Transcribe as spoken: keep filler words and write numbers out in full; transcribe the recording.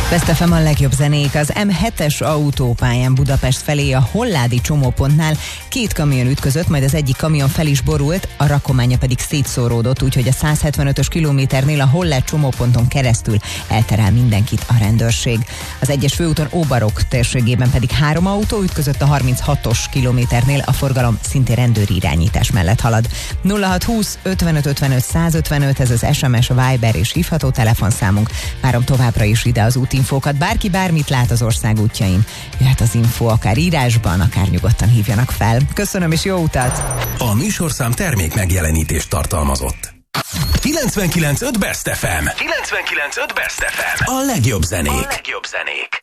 Best ef em a legjobb zenék. Az em hetes autópályán Budapest felé a Holládi csomópontnál két kamion ütközött, majd az egyik kamion fel is borult, a rakománya pedig szétszóródott, úgyhogy a száz hetvenötös kilométernél a Hollád csomóponton keresztül elterel mindenkit a rendőrség. Az egyes főúton Óbarok térségében pedig három autó ütközött, a harminchatos kilométernél, a forgalom szintén rendőri irányítás mellett halad. nulla hat húsz ötvenöt ötvenöt száz ötvenöt, ez az es em es, Viber és hívható telefonszámunk. Várom továbbra is ide az útinfókat, bárki bármit lát az ország útjain. Jöhet az info akár írásban, akár nyugodtan hívjanak fel. Köszönöm és jó utat! A műsorszám termék megjelenítést tartalmazott. kilencvenkilenc pont öt Best ef em. kilencvenkilenc pont öt Best ef em. A legjobb zenék. A legjobb zenék.